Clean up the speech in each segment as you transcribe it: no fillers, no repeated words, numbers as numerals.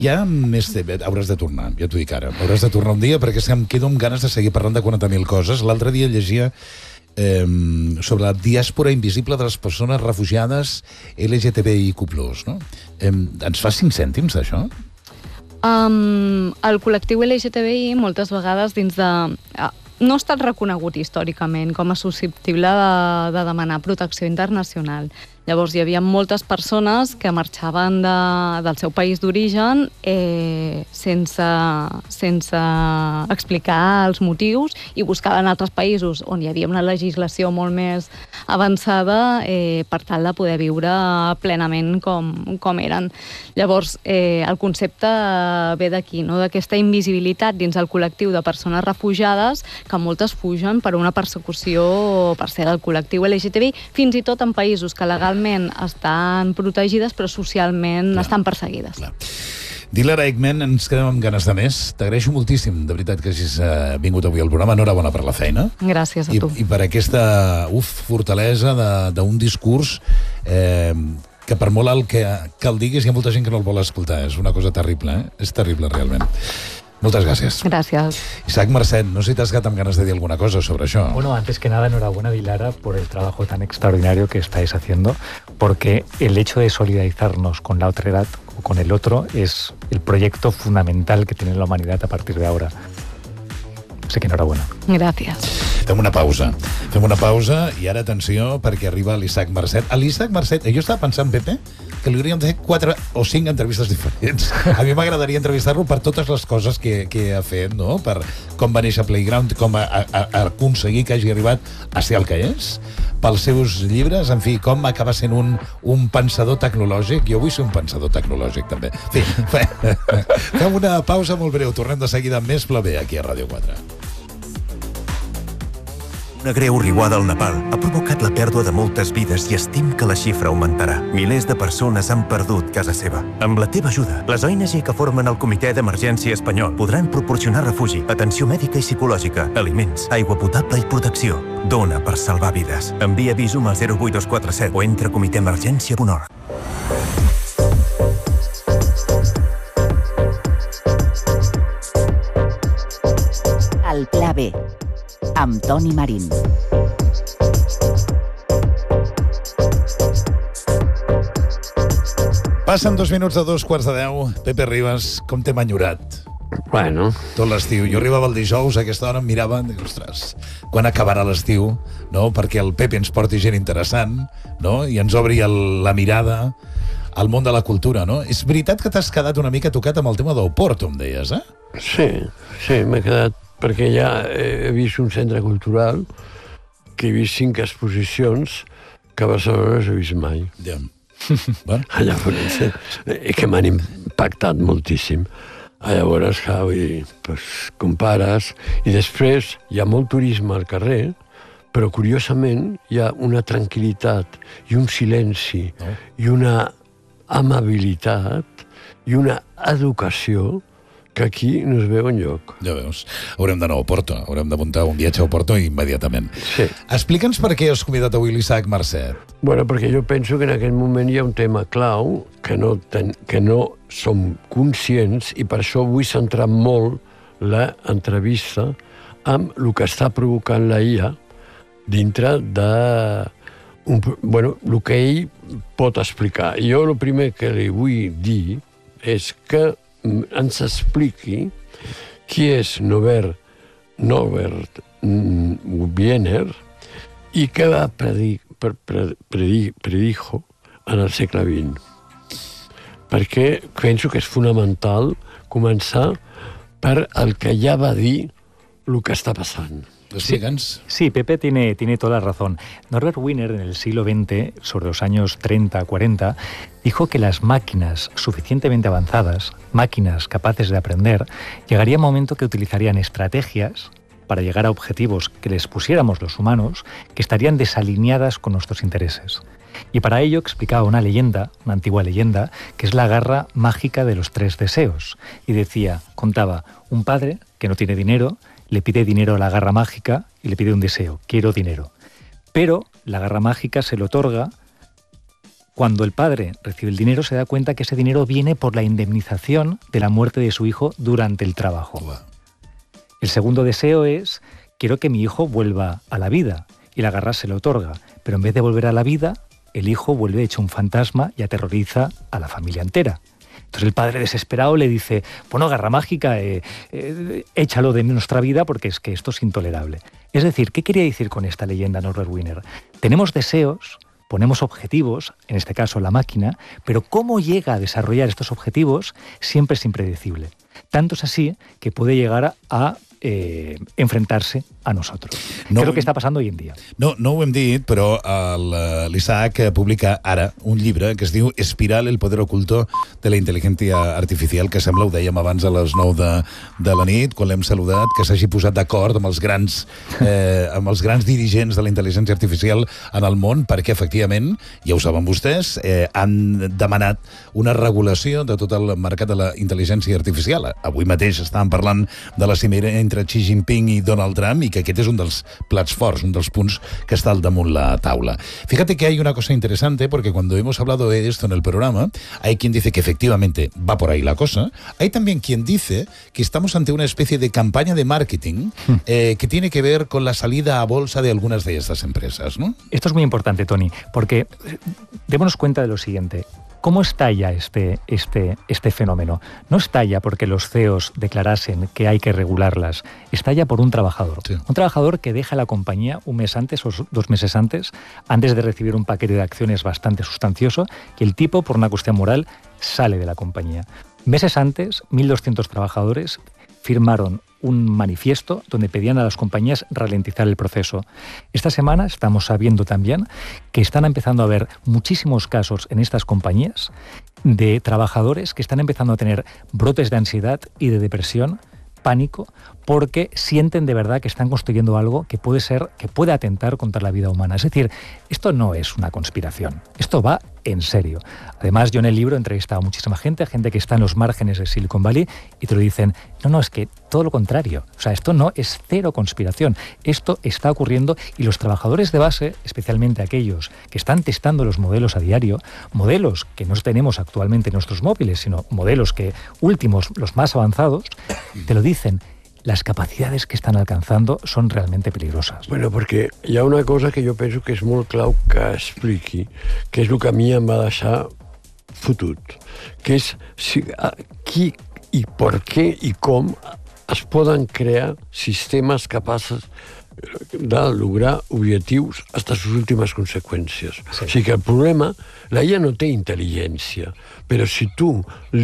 Ja hauràs de tornar, ja t'ho dic ara. Hauràs de tornar un dia perquè em quedo amb ganes de seguir parlant de 40.000 coses. L'altre dia llegia sobre la diàspora invisible de les persones refugiades LGTBIQ+, no? Ens fa 5 cèntims d'això? El col·lectiu LGTBI moltes vegades dins de... no ha estat reconegut històricament com a susceptible de demanar protecció internacional. Llavors hi havia moltes persones que marxaven del seu país d'origen sense explicar els motius i buscaven altres països on hi havia una legislació molt més avançada per tal de poder viure plenament com eren. Llavors, el concepte ve d'aquí, no? D'aquesta invisibilitat dins el col·lectiu de persones refugiades que moltes fugen per una persecució per ser del col·lectiu LGTBI, fins i tot en països que legalment estan protegides però socialment estan perseguides. Dilar Eichmann, ens quedem amb ganes de més. T'agraeixo moltíssim, de veritat, que hagis vingut avui al programa. Enhorabona per la feina. Gràcies a tu. I per aquesta fortalesa d'un discurs que per molt alt que el diguis hi ha molta gent que no el vol escoltar. És una cosa terrible, És terrible, realment. Moltes gràcies. Gracias. Isaac Marcet, no sé si t'has quedat amb ganes de dir alguna cosa sobre això. Bueno, antes que nada, enhorabuena, Dilara, por el trabajo tan extraordinario que estáis haciendo, porque el hecho de solidarizarnos con la otra edad o con el otro es el proyecto fundamental que tiene la humanidad a partir de ahora. Así que enhorabuena. Gràcies. Fem una pausa i ara atenció perquè arriba l'Isaac Marcet. A l'Isaac Marcet, jo estava pensant, Pepe, que li hauríem de fer 4 o 5 entrevistes diferents. A mi m'agradaria entrevistar-lo per totes les coses que ha fet, no? Per com va néixer Playground, com ha aconseguit que hagi arribat a ser el que és, pels seus llibres, en fi, com acaba sent un pensador tecnològic. Jo vull ser un pensador tecnològic, també. En fi, fem una pausa molt breu. Tornem de seguida amb més Pla B, aquí a Ràdio 4. Una greu riuada al Nepal ha provocat la pèrdua de moltes vides i estim que la xifra augmentarà. Milers de persones han perdut casa seva. Amb la teva ajuda, les ONG que formen el Comitè d'Emergència Espanyol podran proporcionar refugi, atenció mèdica i psicològica, aliments, aigua potable i protecció. Dona per salvar vides. Envia Visum al 08247 o entra a comitèemergència.org. El Pla B, amb Toni Marín. Passen 2 minuts de 2:15. Pepe Ribas, com t'hem enyorat? Bueno. Tot l'estiu. Jo arribava el dijous, a aquesta hora em mirava i dic, ostres, quan acabarà l'estiu, no? Perquè el Pepe ens porti gent interessant, no? I ens obri la mirada al món de la cultura, no? És veritat que t'has quedat una mica tocat amb el tema d'Oporto, em deies, eh? Sí, m'he quedat perquè ja he vist un centre cultural que he vist 5 exposicions que a Barcelona no he vist mai. Ja. Bueno. Llavors, que m'han impactat moltíssim. Llavors, clar, vull dir, compares, i després hi ha molt turisme al carrer, però curiosament hi ha una tranquil·litat i un silenci i una amabilitat i una educació que aquí no es veu enlloc. Ja veus. Haurem d'anar a Oporto. Haurem de muntar un viatge a Oporto immediatament. Sí. Explica'ns per què has convidat avui l'Isaac Marcet. Bueno, perquè jo penso que en aquest moment hi ha un tema clau que no som conscients i per això vull centrar molt l'entrevista amb el que està provocant la IA dintre de el que ell pot explicar. Jo el primer que li vull dir és que ens expliqui qui és Norbert Wiener i què va predijo en el segle XX. Perquè penso que és fonamental començar per el que ja va dir el que està passant. Sí, Pepe tiene toda la razón. Norbert Wiener, en el siglo XX, sobre los años 30-40, dijo que las máquinas suficientemente avanzadas, máquinas capaces de aprender, llegaría un momento que utilizarían estrategias para llegar a objetivos que les pusiéramos los humanos, que estarían desalineadas con nuestros intereses. Y para ello explicaba una leyenda, una antigua leyenda, que es la garra mágica de los 3 deseos. Y contaba, un padre que no tiene dinero, le pide dinero a la garra mágica y le pide un deseo, quiero dinero. Pero la garra mágica se lo otorga Cuando el padre recibe el dinero, se da cuenta que ese dinero viene por la indemnización de la muerte de su hijo durante el trabajo. Wow. El segundo deseo es, quiero que mi hijo vuelva a la vida, y la garra se le otorga, pero en vez de volver a la vida, el hijo vuelve hecho un fantasma y aterroriza a la familia entera. Entonces el padre desesperado le dice, bueno, garra mágica, échalo de nuestra vida porque es que esto es intolerable. Es decir, ¿qué quería decir con esta leyenda Norbert Wiener? Tenemos deseos, ponemos objetivos, en este caso la máquina, pero cómo llega a desarrollar estos objetivos siempre es impredecible. Tanto es así que puede llegar a enfrentarse a nosotros. No, és el que està passant hoy en dia. No ho hem dit, però l'Isaac publica ara un llibre que es diu Espiral, el poder oculto de la intel·ligència artificial, que sembla, ho dèiem abans a les 9 de la nit, quan l'hem saludat, que s'hagi posat d'acord amb els grans dirigents de la intel·ligència artificial en el món, perquè efectivament, ja ho saben vostès, han demanat una regulació de tot el mercat de la intel·ligència artificial. Avui mateix estàvem parlant de la cimera entre Xi Jinping y Donald Trump, y que aquest és un dels plats forts, un dels punts que està al damunt la taula. Fíjate que hay una cosa interesante, porque cuando hemos hablado de esto en el programa, hay quien dice que efectivamente va por ahí la cosa. Hay también quien dice que estamos ante una especie de campaña de marketing que tiene que ver con la salida a bolsa de algunas de estas empresas, ¿no? Esto es muy importante, Tony, porque démonos cuenta de lo siguiente. ¿Cómo estalla este fenómeno? No estalla porque los CEOs declarasen que hay que regularlas, estalla por un trabajador. Sí. Un trabajador que deja la compañía un mes antes o 2 meses antes de recibir un paquete de acciones bastante sustancioso, y el tipo, por una cuestión moral, sale de la compañía. Meses antes, 1.200 trabajadores firmaron un manifiesto donde pedían a las compañías ralentizar el proceso. Esta semana estamos sabiendo también que están empezando a haber muchísimos casos en estas compañías de trabajadores que están empezando a tener brotes de ansiedad y de depresión, pánico, porque sienten de verdad que están construyendo algo que puede atentar contra la vida humana. Es decir, esto no es una conspiración, esto va en serio. Además, yo en el libro he entrevistado a muchísima gente que está en los márgenes de Silicon Valley, y te lo dicen, no, es que todo lo contrario. O sea, esto no es cero conspiración, esto está ocurriendo, y los trabajadores de base, especialmente aquellos que están testando los modelos a diario, modelos que no tenemos actualmente en nuestros móviles, sino modelos que últimos, los más avanzados, te lo dicen, las capacidades que estan alcançant són realment peligroses. Bueno, perquè hi ha una cosa que jo penso que és molt clau que expliqui, que és el que a mi em va deixar fotut, que és qui i per què i com es poden crear sistemes capaços de lograr objectius hasta sus últimes conseqüències. Sí. O sigui que el problema, la IA no té intel·ligència, però si tu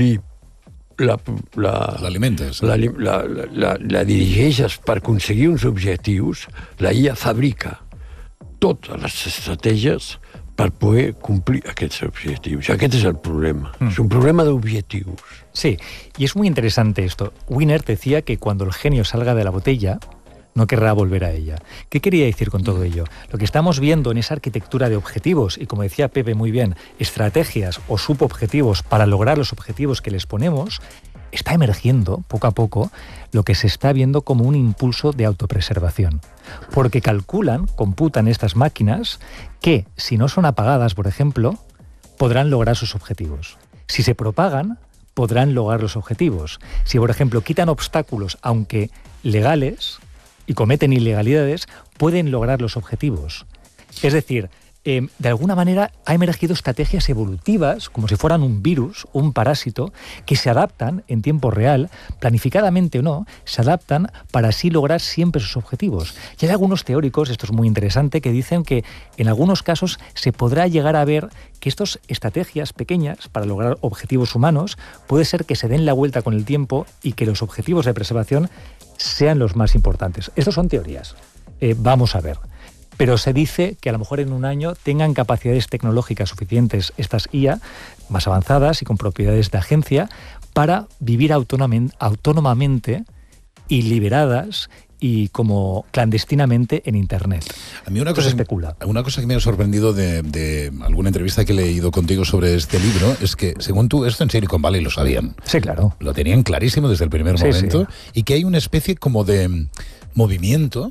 l'alimentes, la dirigeixes per aconseguir uns objectius, la IA fabrica totes les estratègies per poder complir aquests objectius. I aquest és el problema. Es un problema de objetivos. Sí, y es muy interesante esto. Wiener decía que cuando el genio salga de la botella, no querrá volver a ella. ¿Qué quería decir con todo ello? Lo que estamos viendo en esa arquitectura de objetivos, y como decía Pepe muy bien, estrategias o subobjetivos para lograr los objetivos que les ponemos, está emergiendo poco a poco lo que se está viendo como un impulso de autopreservación. Porque computan estas máquinas que, si no son apagadas, por ejemplo, podrán lograr sus objetivos. Si se propagan, podrán lograr los objetivos. Si, por ejemplo, quitan obstáculos, aunque legales, y cometen ilegalidades, pueden lograr los objetivos. Es decir, de alguna manera ha emergido estrategias evolutivas, como si fueran un virus, un parásito, que se adaptan en tiempo real, planificadamente o no, se adaptan para así lograr siempre sus objetivos. Y hay algunos teóricos, esto es muy interesante, que dicen que en algunos casos se podrá llegar a ver que estas estrategias pequeñas para lograr objetivos humanos puede ser que se den la vuelta con el tiempo y que los objetivos de preservación sean los más importantes. Estas son teorías. Vamos a ver. Pero se dice que a lo mejor en un año tengan capacidades tecnológicas suficientes estas IA, más avanzadas y con propiedades de agencia, para vivir autónomamente y liberadas y como clandestinamente en Internet. A mí una cosa que me ha sorprendido de alguna entrevista que he leído contigo sobre este libro es que, según tú, esto en Silicon Valley lo sabían. Sí, claro. Lo tenían clarísimo desde el primer momento, sí. Y que hay una especie como de movimiento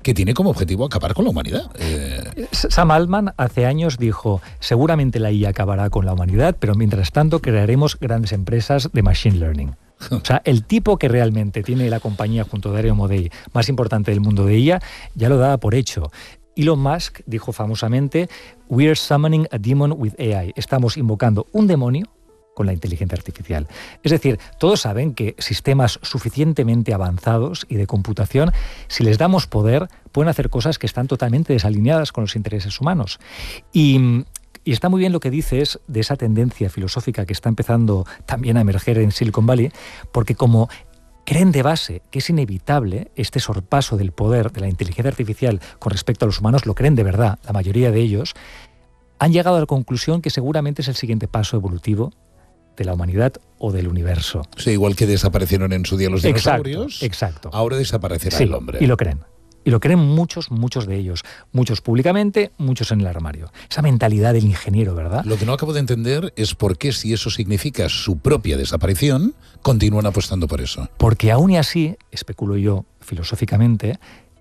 que tiene como objetivo acabar con la humanidad. Sam Altman hace años dijo, seguramente la IA acabará con la humanidad, pero mientras tanto crearemos grandes empresas de machine learning. O sea, el tipo que realmente tiene la compañía junto a Dario Amodei más importante del mundo de IA, ya lo daba por hecho. Elon Musk dijo famosamente, "We are summoning a demon with AI". Estamos invocando un demonio con la inteligencia artificial. Es decir, todos saben que sistemas suficientemente avanzados y de computación, si les damos poder, pueden hacer cosas que están totalmente desalineadas con los intereses humanos. Y está muy bien lo que dices de esa tendencia filosófica que está empezando también a emerger en Silicon Valley, porque como creen de base que es inevitable este sorpaso del poder de la inteligencia artificial con respecto a los humanos, lo creen de verdad, la mayoría de ellos, han llegado a la conclusión que seguramente es el siguiente paso evolutivo de la humanidad o del universo. Sí, igual que desaparecieron en su día los dinosaurios, exacto. Ahora desaparecerá el hombre. Y lo creen. Y lo creen muchos de ellos. Muchos públicamente, muchos en el armario. Esa mentalidad del ingeniero, ¿verdad? Lo que no acabo de entender es por qué, si eso significa su propia desaparición, continúan apostando por eso. Porque aún y así, especulo yo filosóficamente,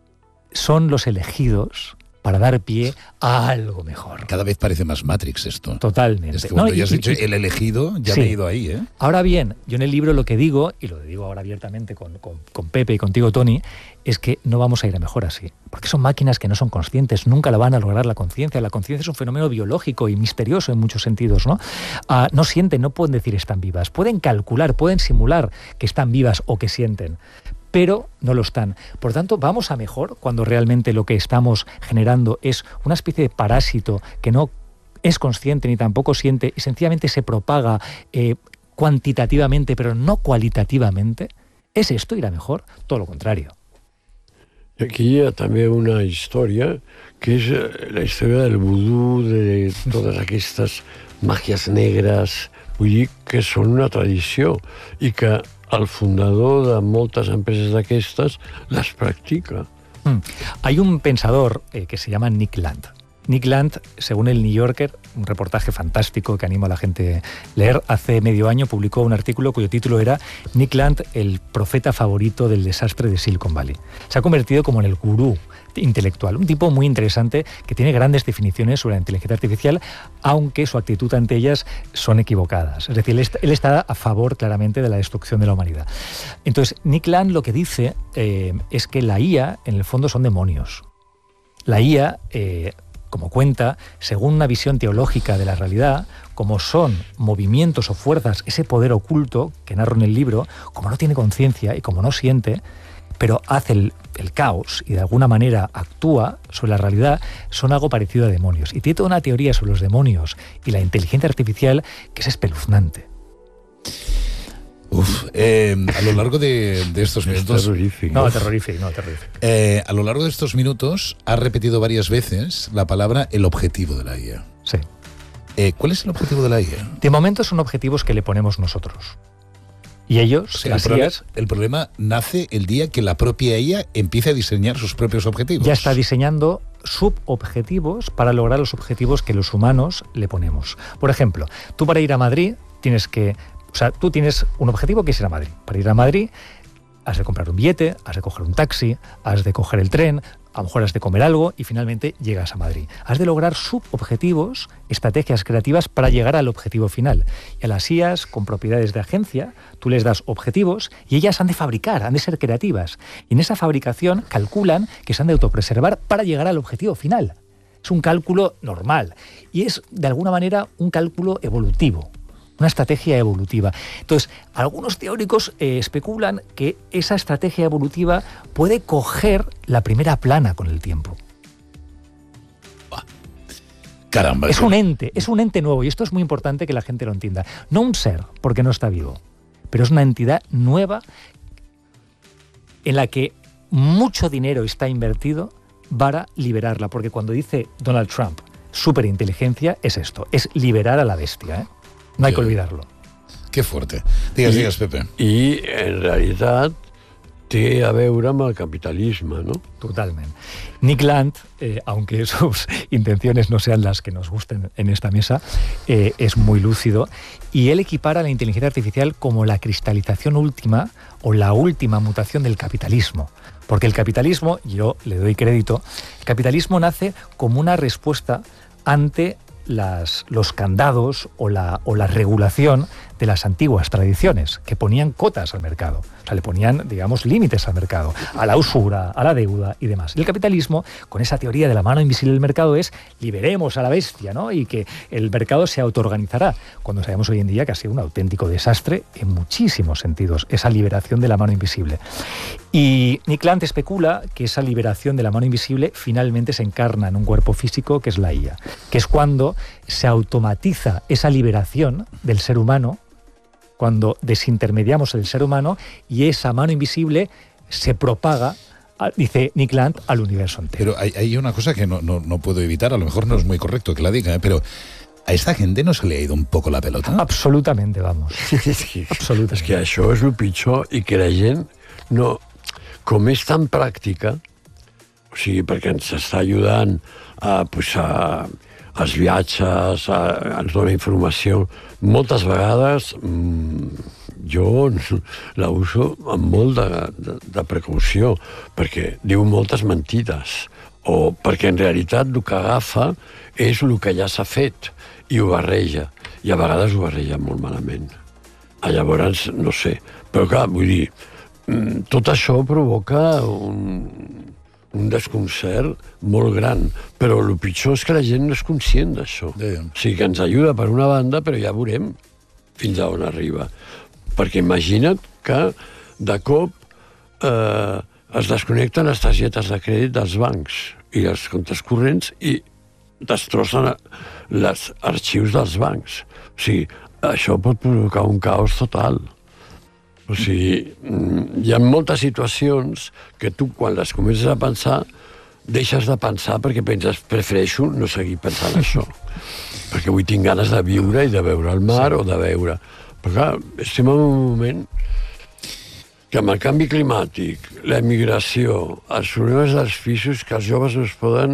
son los elegidos para dar pie a algo mejor. Cada vez parece más Matrix esto. Totalmente. Es que cuando ya has dicho el elegido, ya me he ido ahí, ¿eh? Ahora bien, yo en el libro lo que digo, y lo digo ahora abiertamente con Pepe y contigo, Tony, es que no vamos a ir a mejor así. Porque son máquinas que no son conscientes, nunca la van a lograr la conciencia. La conciencia es un fenómeno biológico y misterioso en muchos sentidos, ¿no? No sienten, no pueden decir están vivas. Pueden calcular, pueden simular que están vivas o que sienten, pero no lo están. Por tanto, vamos a mejor cuando realmente lo que estamos generando es una especie de parásito que no es consciente ni tampoco siente y sencillamente se propaga cuantitativamente, pero no cualitativamente. ¿Es esto ir a mejor? Todo lo contrario. Aquí hi ha també una història que és la història del vudú, de totes aquestes màgies negres, vull dir que són una tradició i que el fundador de moltes empreses d'aquestes les practica. Hay un pensador que se llama Nick Land. Nick Land, según el New Yorker, un reportaje fantástico que animo a la gente a leer, hace medio año publicó un artículo cuyo título era Nick Land, el profeta favorito del desastre de Silicon Valley. Se ha convertido como en el gurú intelectual, un tipo muy interesante que tiene grandes definiciones sobre la inteligencia artificial, aunque su actitud ante ellas son equivocadas. Es decir, él está a favor claramente de la destrucción de la humanidad. Entonces, Nick Land lo que dice es que la IA, en el fondo, son demonios. La IA, como cuenta, según una visión teológica de la realidad, como son movimientos o fuerzas, ese poder oculto que narro en el libro, como no tiene conciencia y como no siente, pero hace el caos y de alguna manera actúa sobre la realidad, son algo parecido a demonios. Y tiene toda una teoría sobre los demonios y la inteligencia artificial que es espeluznante. A lo largo de estos minutos... Terrorífico. Terrorífico. A lo largo de estos minutos ha repetido varias veces la palabra el objetivo de la IA. Sí. ¿Cuál es el objetivo de la IA? De momento son objetivos que le ponemos nosotros. Y ellos, o sea, el problema nace el día que la propia IA empiece a diseñar sus propios objetivos. Ya está diseñando subobjetivos para lograr los objetivos que los humanos le ponemos. Por ejemplo, tú para ir a Madrid tienes que... O sea, tú tienes un objetivo que es ir a Madrid. Para ir a Madrid has de comprar un billete, has de coger un taxi, has de coger el tren, a lo mejor has de comer algo y finalmente llegas a Madrid. Has de lograr subobjetivos, estrategias creativas para llegar al objetivo final. Y a las IAs con propiedades de agencia, tú les das objetivos y ellas han de fabricar, han de ser creativas. Y en esa fabricación calculan que se han de autopreservar para llegar al objetivo final. Es un cálculo normal y es de alguna manera un cálculo evolutivo. Una estrategia evolutiva. Entonces, algunos teóricos especulan que esa estrategia evolutiva puede coger la primera plana con el tiempo. Caramba. Es un ente nuevo, y esto es muy importante que la gente lo entienda. No un ser, porque no está vivo, pero es una entidad nueva en la que mucho dinero está invertido para liberarla, porque cuando dice Donald Trump superinteligencia es esto, es liberar a la bestia, ¿eh? No hay que olvidarlo. Qué fuerte. Digues, Pepe. I, en realitat, té a veure amb el capitalisme, ¿no? Totalmente. Nick Land, aunque sus intenciones no sean las que nos gusten en esta mesa, es muy lúcido y él equipara la inteligencia artificial como la cristalización última o la última mutación del capitalismo. Porque el capitalismo, yo le doy crédito, el capitalismo nace como una respuesta ante los candados o la regulación de las antiguas tradiciones, que ponían cotas al mercado. O sea, le ponían, digamos, límites al mercado, a la usura, a la deuda y demás. Y el capitalismo, con esa teoría de la mano invisible del mercado, es liberemos a la bestia, ¿no? Y que el mercado se autoorganizará, cuando sabemos hoy en día que ha sido un auténtico desastre en muchísimos sentidos, esa liberación de la mano invisible. Y Nick Land especula que esa liberación de la mano invisible finalmente se encarna en un cuerpo físico, que es la IA, que es cuando se automatiza esa liberación del ser humano, cuando desintermediamos el ser humano y esa mano invisible se propaga, dice Nick Land, al universo entero. Pero hay una cosa que no puedo evitar, a lo mejor no es muy correcto que la diga, pero ¿a esta gente no se le ha ido un poco la pelota? Absolutamente, vamos. Absolutament. És que això és el pitjor i que la gent no... Com és tan pràctica, o sigui, perquè ens està ajudant als viatges, ens dona informació, moltes vegades jo la uso amb molt de precaució, perquè diu moltes mentides, o perquè en realitat el que agafa és el que ja s'ha fet i ho barreja, i a vegades ho barreja molt malament. Llavors, no sé, però clar, vull dir, tot això provoca un desconcert molt gran, però el pitjor és que la gent no és conscient d'això. O sigui, que ens ajuda per una banda, però ja veurem fins a on arriba. Perquè imagina't que de cop es desconnecten les targetes de crèdit dels bancs i els comptes corrents i destrossen els arxius dels bancs. O sigui, això pot provocar un caos total. O sigui, hi ha moltes situacions que tu, quan les comences a pensar, deixes de pensar perquè penses, prefereixo no seguir pensant això. Perquè avui tinc ganes de viure i de veure el mar o de veure... Però clar, estem en un moment que amb el canvi climàtic, la immigració, els problemes dels pisos, que els joves no es poden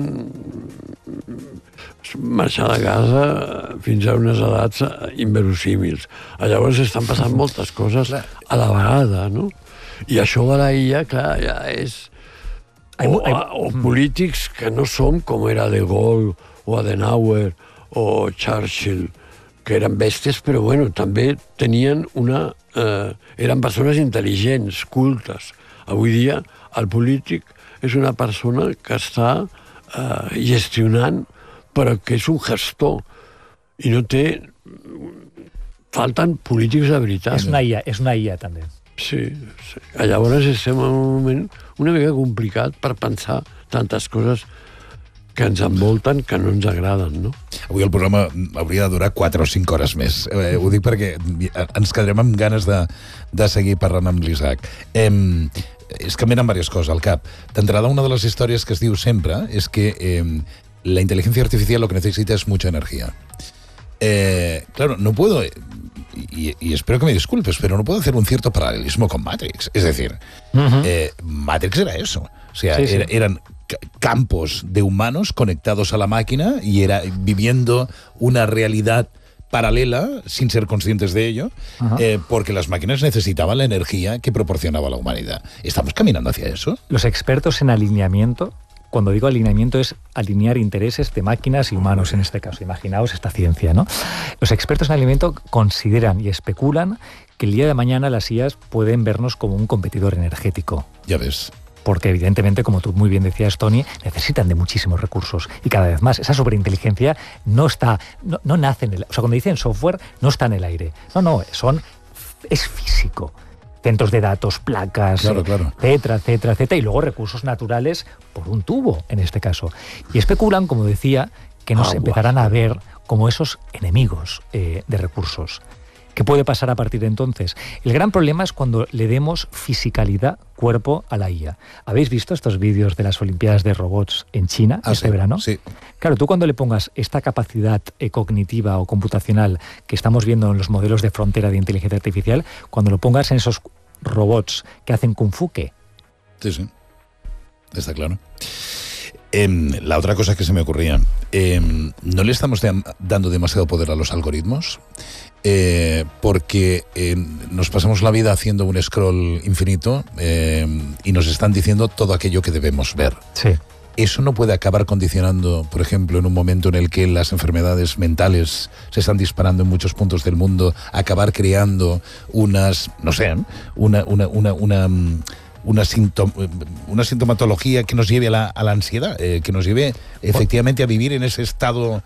marxar de casa fins a unes edats inverosímils. Llavors estan passant moltes coses a la vegada, no? I això de la IA, clar, ja és... O polítics que no som com era De Gaulle, o Adenauer, o Churchill, que eren bèsties, però bueno, també tenien eren persones intel·ligents, cultes. Avui dia, el polític és una persona que està gestionant, però que és un gestor, i no té... Falten polítics de veritat. És una IA també. Sí. Llavors estem en un moment una mica complicat per pensar tantes coses que ens envolten, que no ens agraden, no? Avui el programa hauria de durar 4 o 5 hores més. Ho dic perquè ens quedarem amb ganes de seguir parlant amb l'Isaac. Es que miren diverses coses al cap. D'entrada, una de les històries que es diu sempre és que la inteligencia artificial lo que necesita es mucha energía. Claro, no puedo... Y espero que me disculpes, pero no puedo hacer un cierto paralelismo con Matrix. Es decir, Matrix era eso. O sea, eran campos de humanos conectados a la máquina y era viviendo una realidad paralela sin ser conscientes de ello, porque las máquinas necesitaban la energía que proporcionaba la humanidad. ¿Estamos caminando hacia eso? Los expertos en alineamiento, cuando digo alineamiento es alinear intereses de máquinas y humanos en este caso. Imaginaos esta ciencia, ¿no? Los expertos en alineamiento consideran y especulan que el día de mañana las IAs pueden vernos como un competidor energético. Ya ves. Porque evidentemente, como tú muy bien decías, Tony, necesitan de muchísimos recursos y cada vez más. Esa superinteligencia no nace en el... O sea, cuando dicen software, no está en el aire. No, es físico. Centros de datos, placas, etcétera, y luego recursos naturales por un tubo, en este caso. Y especulan, como decía, que nos empezarán a ver como esos enemigos de recursos. ¿Qué puede pasar a partir de entonces? El gran problema es cuando le demos fisicalidad, cuerpo a la IA. ¿Habéis visto estos vídeos de las Olimpiadas de Robots en China este verano? Sí. Claro, tú cuando le pongas esta capacidad cognitiva o computacional que estamos viendo en los modelos de frontera de inteligencia artificial, cuando lo pongas en esos robots que hacen kung fu, ¿qué? Sí. Está claro. La otra cosa que se me ocurría, ¿no le estamos dando demasiado poder a los algoritmos? Porque nos pasamos la vida haciendo un scroll infinito y nos están diciendo todo aquello que debemos ver. Sí. ¿Eso no puede acabar condicionando, por ejemplo, en un momento en el que las enfermedades mentales se están disparando en muchos puntos del mundo, acabar creando una sintomatología que nos lleve a la ansiedad, que nos lleve efectivamente a vivir en ese estado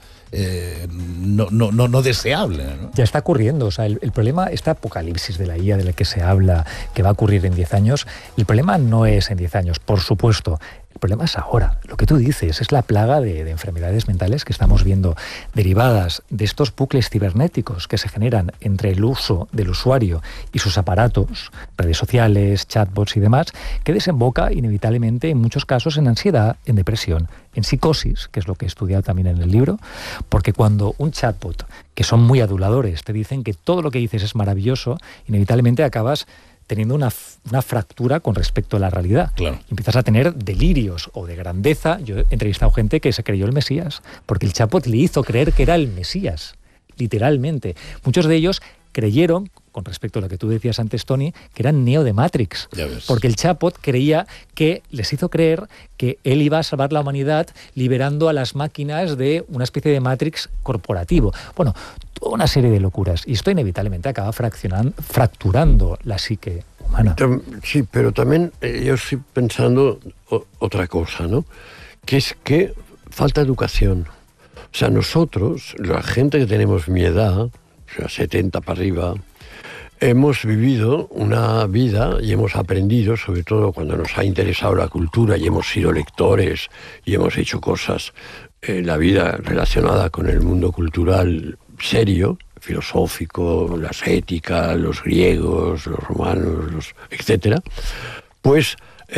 no deseable, ¿no? Ya está ocurriendo, o sea, el problema, este apocalipsis de la IA de la que se habla, que va a ocurrir en 10 años, el problema no es en 10 años, por supuesto. El problema es ahora. Lo que tú dices es la plaga de enfermedades mentales que estamos viendo derivadas de estos bucles cibernéticos que se generan entre el uso del usuario y sus aparatos, redes sociales, chatbots y demás, que desemboca inevitablemente en muchos casos en ansiedad, en depresión, en psicosis, que es lo que he estudiado también en el libro, porque cuando un chatbot, que son muy aduladores, te dicen que todo lo que dices es maravilloso, inevitablemente acabas teniendo una fractura con respecto a la realidad. Claro. Empiezas a tener delirios o de grandeza. Yo he entrevistado gente que se creyó el Mesías, porque el chatbot le hizo creer que era el Mesías, literalmente. Muchos de ellos creyeron, con respecto a lo que tú decías antes, Tony, que eran Neo de Matrix. Porque el chatbot creía que les hizo creer que él iba a salvar la humanidad liberando a las máquinas de una especie de Matrix corporativo. Bueno, toda una serie de locuras. Y esto inevitablemente acaba fracturando la psique humana. Sí, pero también yo estoy pensando otra cosa, ¿no? Que es que falta educación. O sea, nosotros, la gente que tenemos mi edad, o sea, 70 para arriba, hemos vivido una vida y hemos aprendido, sobre todo cuando nos ha interesado la cultura y hemos sido lectores y hemos hecho cosas en la vida relacionada con el mundo cultural serio, filosófico, las éticas, los griegos, los romanos, etcétera, pues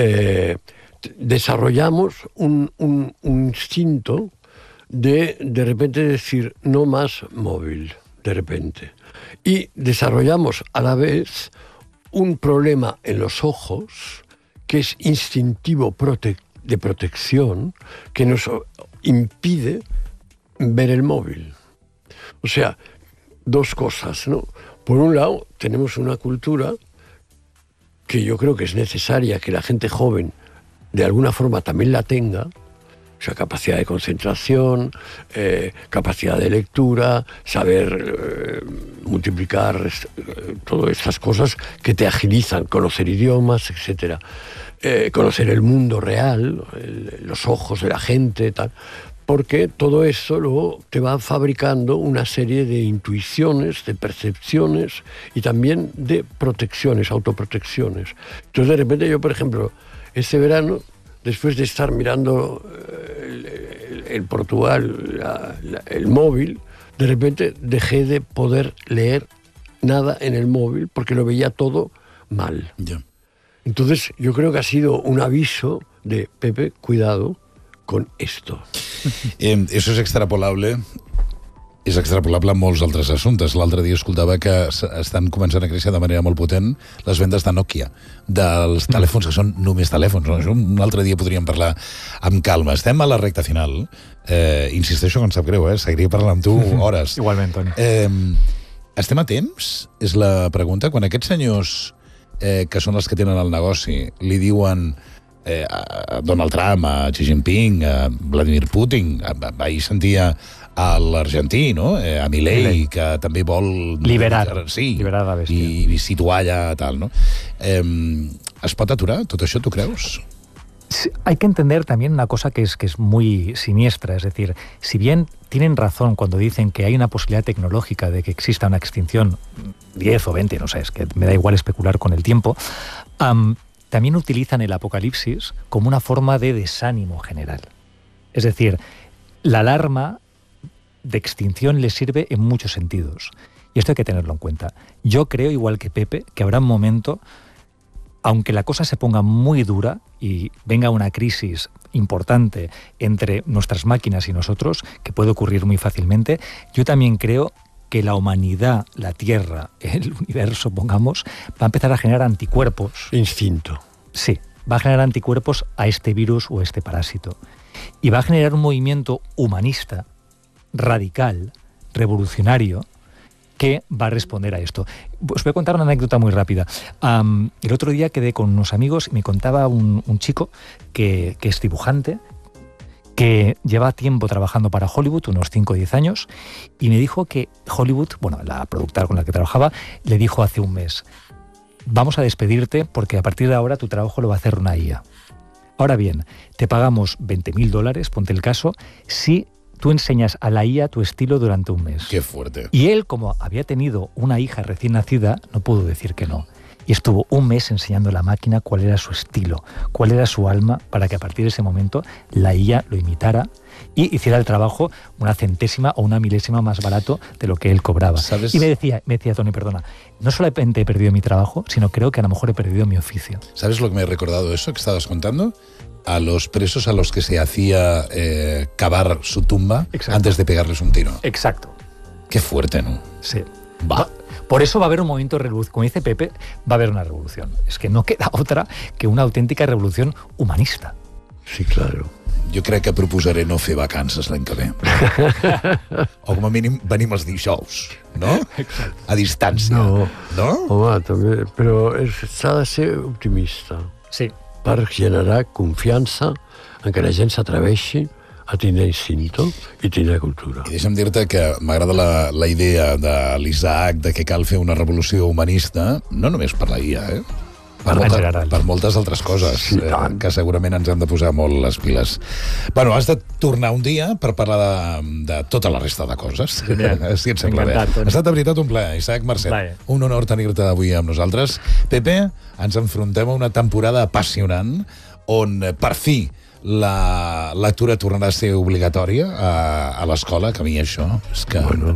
desarrollamos un instinto de repente decir no más móvil, de repente. Y desarrollamos a la vez un problema en los ojos que es instintivo de protección, que nos impide ver el móvil. O sea, dos cosas, ¿no? Por un lado, tenemos una cultura que yo creo que es necesaria que la gente joven de alguna forma también la tenga, o sea, capacidad de concentración, capacidad de lectura, saber multiplicar, todas estas cosas que te agilizan, conocer idiomas, etcétera. Conocer el mundo real, los ojos de la gente, tal. Porque todo eso luego te va fabricando una serie de intuiciones, de percepciones y también de protecciones, autoprotecciones. Entonces, de repente yo, por ejemplo, este verano, después de estar mirando en Portugal el móvil, de repente dejé de poder leer nada en el móvil porque lo veía todo mal. Yeah. Entonces, yo creo que ha sido un aviso de Pepe, cuidado con esto. Això és extrapolable a molts altres assumptes. L'altre dia escoltava que estan començant a créixer de manera molt potent les vendes de Nokia, dels telèfons que són només telèfons. No? Això un altre dia podríem parlar amb calma. Estem a la recta final. Insisteixo que em sap greu, seguiria parlant amb tu hores. Igualment, Toni. Estem a temps? És la pregunta. Quan aquests senyors que són els que tenen el negoci li diuen a Donald Trump, a Xi Jinping, a Vladimir Putin, ahir sentia a l'argentí, no? A Milei, que també vol liberar la bèstia i situar allà tal, no? Es pot aturar tot això, tu creus? Hay que entender también una cosa que es muy siniestra, es decir, si bien tienen razón cuando dicen que hay una posibilidad tecnológica de que exista una extinción 10 o 20, no sé, es que me da igual especular con el tiempo, también utilizan el apocalipsis como una forma de desánimo general. Es decir, la alarma de extinción les sirve en muchos sentidos. Y esto hay que tenerlo en cuenta. Yo creo, igual que Pepe, que habrá un momento, aunque la cosa se ponga muy dura y venga una crisis importante entre nuestras máquinas y nosotros, que puede ocurrir muy fácilmente, yo también creo que la humanidad, la Tierra, el universo, pongamos, va a empezar a generar anticuerpos. Instinto. Sí, va a generar anticuerpos a este virus o a este parásito. y va a generar un movimiento humanista, radical, revolucionario, que va a responder a esto. Os voy a contar una anécdota muy rápida. El otro día quedé con unos amigos y me contaba un chico que es dibujante, que lleva tiempo trabajando para Hollywood, unos 5 o 10 años, y me dijo que Hollywood, bueno, la productora con la que trabajaba, le dijo hace un mes: vamos a despedirte porque a partir de ahora tu trabajo lo va a hacer una IA. Ahora bien, te pagamos $20,000, ponte el caso, si tú enseñas a la IA tu estilo durante un mes. Qué fuerte. Y él, como había tenido una hija recién nacida, no pudo decir que no. Y estuvo un mes enseñando a la máquina cuál era su estilo, cuál era su alma, para que a partir de ese momento la IA lo imitara y hiciera el trabajo una centésima o una milésima más barato de lo que él cobraba. ¿Sabes? Y me decía, Tony, perdona, no solamente he perdido mi trabajo, sino creo que a lo mejor he perdido mi oficio. ¿Sabes lo que me ha recordado eso que estabas contando? A los presos a los que se hacía cavar su tumba. Exacto. Antes de pegarles un tiro. Exacto. Qué fuerte, ¿no? Sí. Va. Por eso va a haber un movimiento de revolución. Como dice Pepe, va a haber una revolución. Es que no queda otra que una auténtica revolución humanista. Sí, claro. Jo crec que proposaré no fer vacances l'any que ve. O com a mínim venim els dijous, no? Exacte. A distància. No. No? Home, també, però s'ha de ser optimista. Sí. Per generar confiança en que la gent s'atreveixi a tindre instinto i tindre cultura. I deixa'm dir-te que m'agrada la idea de l'Isaac de que cal fer una revolució humanista, no només per la IA, per moltes altres coses, Sí, que segurament ens han de posar molt les piles. Bueno, has de tornar un dia per parlar de tota la resta de coses. Si et sembla bé. Ha estat de veritat un plaer, Isaac Marcet. Un honor tenir-te avui amb nosaltres. Pepe, ens enfrontem a una temporada apassionant on per fi la lectura tornarà a ser obligatòria a l'escola, que a mi això és que... Bueno,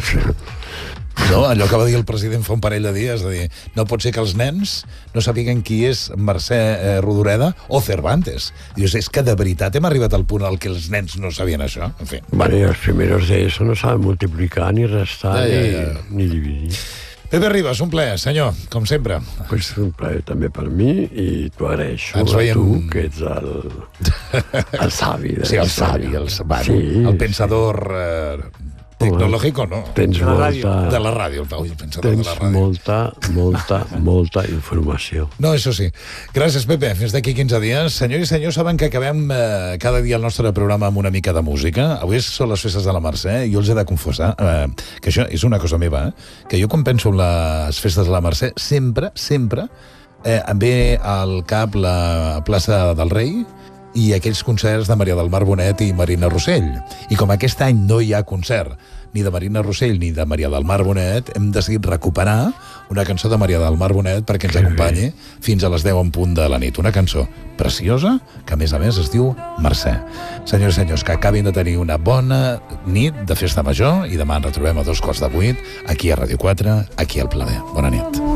no, allò que va dir el president fa un parell de dies, de dir, no pot ser que els nens no sàpiguen qui és Mercè Rodoreda o Cervantes. Dius, és que de veritat hem arribat al punt en què els nens no sabien això? En fi. Bueno, els primeros de eso no saben multiplicar, ni restar, ni dividir. Pepe Ribas, un plaer, senyor, com sempre. Pues un plaer també per mi i t'ho agraeixo a tu, que ets el savi. Sí, el savi, el pensador tecnològic, no? Tens molta... De la ràdio, el pensador de la ràdio. Tens molta informació. No, això sí. Gràcies, Pepe. Fins d'aquí 15 dies. Senyors i senyors, saben que acabem cada dia el nostre programa amb una mica de música. Avui són les festes de la Mercè i jo els he de confessar que això és una cosa meva, que jo quan penso en les festes de la Mercè sempre em ve al cap la plaça del Rei i aquells concerts de Maria del Mar Bonet i Marina Rossell. I com aquest any no hi ha concert ni de Marina Rossell ni de Maria del Mar Bonet, hem decidit recuperar una cançó de Maria del Mar Bonet perquè ens acompanyi fins a les 10 en punt de la nit. Una cançó preciosa que, a més es diu Mercè. Senyors i senyors, que acabin de tenir una bona nit de festa major i demà ens retrobem a 7:45 aquí a Ràdio 4, aquí al Pla B. Bona nit.